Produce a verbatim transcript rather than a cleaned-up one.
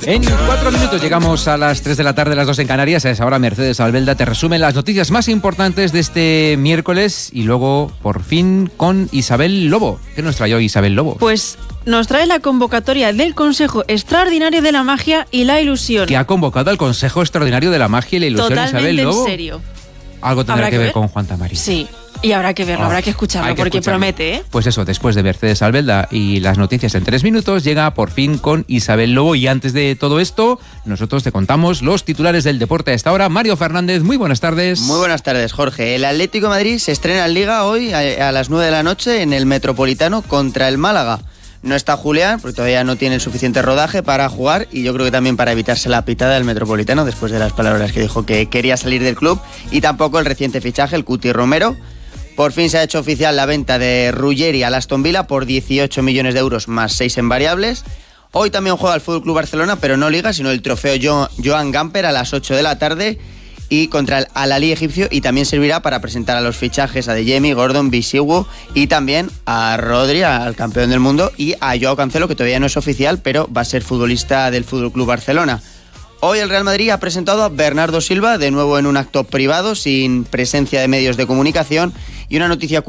En cuatro minutos llegamos a las tres de la tarde, las dos en Canarias. A esa hora Mercedes Albelda te resume las noticias más importantes de este miércoles y luego, por fin, con Isabel Lobo. ¿Qué nos trae hoy Isabel Lobo? Pues nos trae la convocatoria del Consejo Extraordinario de la Magia y la Ilusión. ¿Que ha convocado al Consejo Extraordinario de la Magia y la Ilusión Totalmente Isabel Lobo? en serio. Algo tendrá ¿Habrá que que ver ver? con Juan Tamariz. Sí. Y habrá que verlo, Oh, habrá que escucharlo, hay que porque escucharlo. promete, ¿eh? Pues eso, después de Mercedes Albelda y las noticias en tres minutos, llega por fin con Isabel Lobo. Y antes de todo esto, nosotros te contamos los titulares del deporte a esta hora. Mario Fernández, muy buenas tardes. Muy buenas tardes, Jorge. El Atlético de Madrid se estrena en Liga hoy a, a las nueve de la noche en el Metropolitano contra el Málaga. No está Julián, porque todavía no tiene el suficiente rodaje para jugar, y yo creo que también para evitarse la pitada del Metropolitano, después de las palabras que dijo que quería salir del club, y tampoco el reciente fichaje, el Cuti Romero. Por fin se ha hecho oficial la venta de Ruggeri al Aston Villa por dieciocho millones de euros más seis en variables. Hoy también juega el F C Barcelona, pero no Liga, sino el trofeo Jo- Joan Gamper a las ocho de la tarde y contra el Al-Ahly egipcio, y también servirá para presentar a los fichajes a Adeyemi, Gordon, Bisigu y también a Rodri, al campeón del mundo, y a Joao Cancelo, que todavía no es oficial, pero va a ser futbolista del F C Barcelona. Hoy el Real Madrid ha presentado a Bernardo Silva, de nuevo en un acto privado, sin presencia de medios de comunicación, y una noticia